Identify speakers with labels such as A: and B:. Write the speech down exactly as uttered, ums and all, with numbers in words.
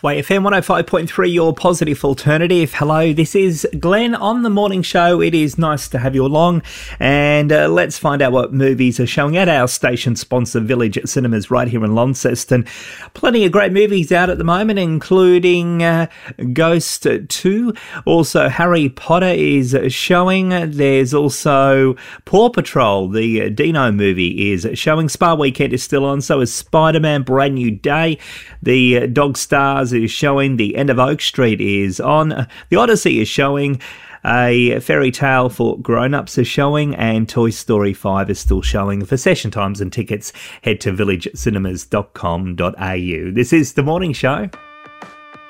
A: Y F M one oh five point three, your positive alternative. Hello, this is Glenn on the morning show. It is nice to have you along, and uh, let's find out what movies are showing at our station sponsor Village Cinemas right here in Launceston. Plenty of great movies out at the moment, including uh, Ghost two. Also, Harry Potter is showing. There's also Paw Patrol, the Dino movie, is showing. Spa Weekend is still on, so is Spider-Man Brand New Day. The Dog Stars is showing. The End of Oak Street is on. The Odyssey is showing. A Fairy Tale for Grown-Ups is showing, and Toy Story five is still showing. For session times and tickets, head to village cinemas dot com dot a u. This is The Morning Show.